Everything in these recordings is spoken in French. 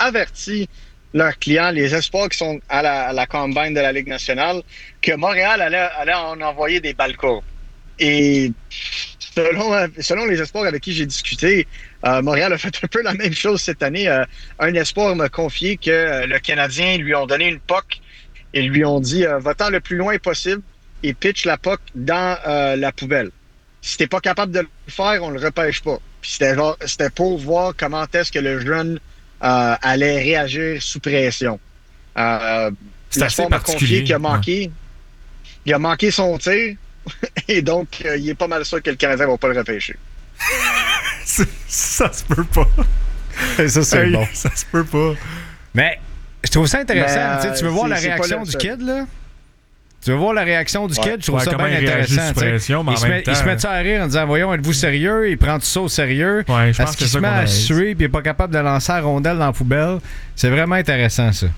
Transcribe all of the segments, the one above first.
averti leurs clients, les espoirs qui sont à la Combine de la Ligue nationale, que Montréal allait en envoyer des balles courbes. Et selon les espoirs avec qui j'ai discuté, Montréal a fait un peu la même chose cette année. Un espoir m'a confié que le Canadien lui ont donné une puck et lui ont dit va-t'en le plus loin possible et pitch la puck dans la poubelle. Si t'es pas capable de le faire, on le repêche pas. Puis c'était pour voir comment est-ce que le jeune allait réagir sous pression. C'est assez particulier. Qu'il a manqué. Il a manqué son tir. Et donc, il est pas mal sûr que le Canadien va pas le repêcher. Ça se peut pas. Ça, c'est bon. Ça se peut pas. Mais je trouve ça intéressant. Tu veux voir la réaction du kid, là? Tu veux voir la réaction du kid? Je trouve ça bien intéressant. Pression, mais il se met ça à rire en disant voyons, êtes-vous sérieux? Il prend tout ça au sérieux. Ouais, parce qu'il se met à suer et il n'est pas capable de lancer la rondelle dans la poubelle. C'est vraiment intéressant, ça.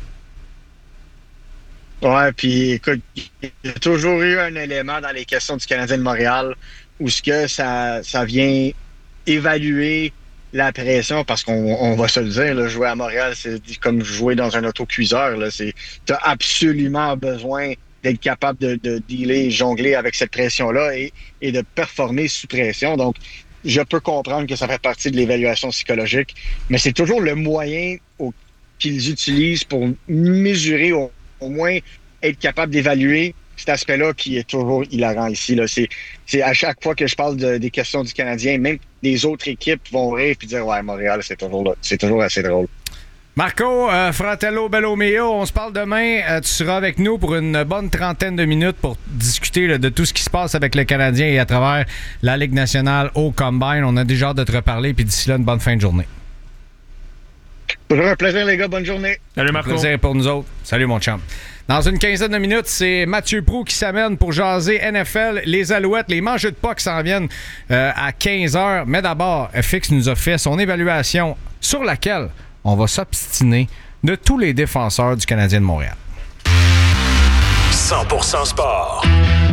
Ouais, puis écoute, il y a toujours eu un élément dans les questions du Canadien de Montréal où ce que ça vient évaluer la pression, parce qu'on va se le dire, là, jouer à Montréal, c'est comme jouer dans un autocuiseur. Tu as absolument besoin d'être capable de dealer, jongler avec cette pression-là et de performer sous pression. Donc, je peux comprendre que ça fait partie de l'évaluation psychologique, mais c'est toujours le moyen qu'ils utilisent pour mesurer au moins être capable d'évaluer cet aspect-là qui est toujours hilarant ici. Là. C'est à chaque fois que je parle des questions du Canadien, même des autres équipes vont rire et dire « Ouais, Montréal, c'est toujours là. » C'est toujours assez drôle. Marco, Fratello Bellomeo, on se parle demain. Tu seras avec nous pour une bonne trentaine de minutes pour discuter de tout ce qui se passe avec le Canadien et à travers la Ligue nationale au Combine. On a déjà hâte de te reparler, puis d'ici là, une bonne fin de journée. Toujours un plaisir, les gars. Bonne journée. Salut, Marco. Un plaisir pour nous autres. Salut, mon chum. Dans une quinzaine de minutes, c'est Mathieu Proulx qui s'amène pour jaser NFL. Les Alouettes, les mangeux de puck s'en viennent à 15h. Mais d'abord, FX nous a fait son évaluation sur laquelle on va s'obstiner de tous les défenseurs du Canadien de Montréal. 100% sport.